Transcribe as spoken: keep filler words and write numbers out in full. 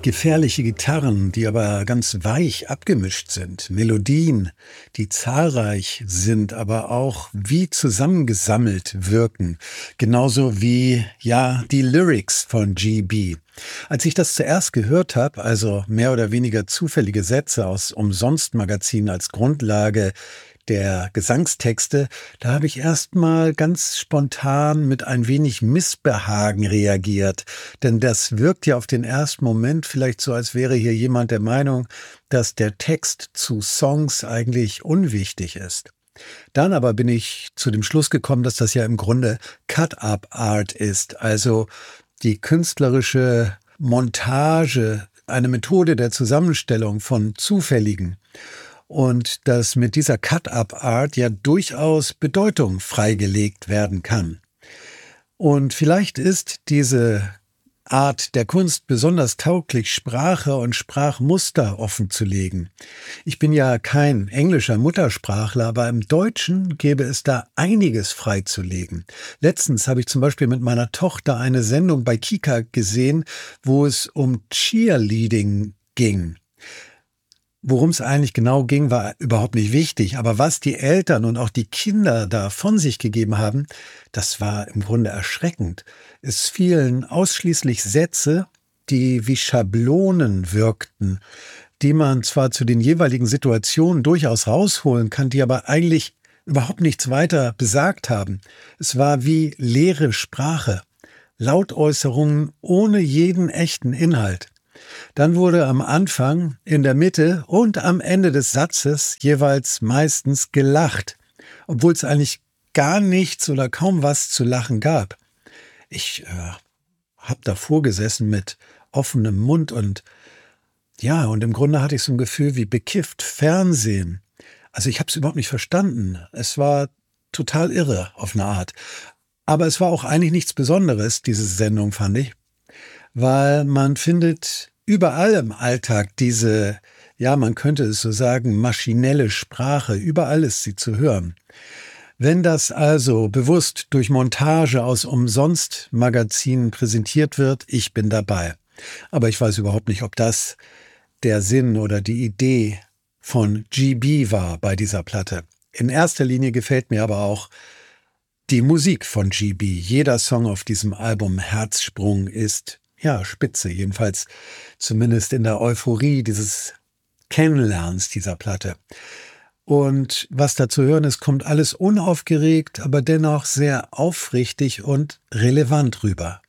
Gefährliche Gitarren, die aber ganz weich abgemischt sind. Melodien, die zahlreich sind, aber auch wie zusammengesammelt wirken. Genauso wie, ja, die Lyrics von G B. Als ich das zuerst gehört habe, also mehr oder weniger zufällige Sätze aus Umsonst-Magazinen als Grundlage der Gesangstexte, da habe ich erstmal ganz spontan mit ein wenig Missbehagen reagiert. Denn das wirkt ja auf den ersten Moment vielleicht so, als wäre hier jemand der Meinung, dass der Text zu Songs eigentlich unwichtig ist. Dann aber bin ich zu dem Schluss gekommen, dass das ja im Grunde Cut-Up-Art ist, also die künstlerische Montage, eine Methode der Zusammenstellung von Zufälligen. Und dass mit dieser Cut-Up-Art ja durchaus Bedeutung freigelegt werden kann. Und vielleicht ist diese Art der Kunst besonders tauglich, Sprache und Sprachmuster offenzulegen. Ich bin ja kein englischer Muttersprachler, aber im Deutschen gäbe es da einiges freizulegen. Letztens habe ich zum Beispiel mit meiner Tochter eine Sendung bei Kika gesehen, wo es um Cheerleading ging. Worum es eigentlich genau ging, war überhaupt nicht wichtig. Aber was die Eltern und auch die Kinder da von sich gegeben haben, das war im Grunde erschreckend. Es fielen ausschließlich Sätze, die wie Schablonen wirkten, die man zwar zu den jeweiligen Situationen durchaus rausholen kann, die aber eigentlich überhaupt nichts weiter besagt haben. Es war wie leere Sprache, Lautäußerungen ohne jeden echten Inhalt. Dann wurde am Anfang, in der Mitte und am Ende des Satzes jeweils meistens gelacht, obwohl es eigentlich gar nichts oder kaum was zu lachen gab. Ich äh, habe davor gesessen mit offenem Mund und ja, und im Grunde hatte ich so ein Gefühl wie bekifft Fernsehen. Also ich habe es überhaupt nicht verstanden. Es war total irre auf eine Art. Aber es war auch eigentlich nichts Besonderes, diese Sendung, fand ich. Weil man findet überall im Alltag diese, ja, man könnte es so sagen, maschinelle Sprache. Überall ist sie zu hören. Wenn das also bewusst durch Montage aus Umsonst-Magazinen präsentiert wird, ich bin dabei. Aber ich weiß überhaupt nicht, ob das der Sinn oder die Idee von G B war bei dieser Platte. In erster Linie gefällt mir aber auch die Musik von G B. Jeder Song auf diesem Album Herzsprung ist ja, spitze, jedenfalls zumindest in der Euphorie dieses Kennenlernens dieser Platte. Und was da zu hören ist, kommt alles unaufgeregt, aber dennoch sehr aufrichtig und relevant rüber.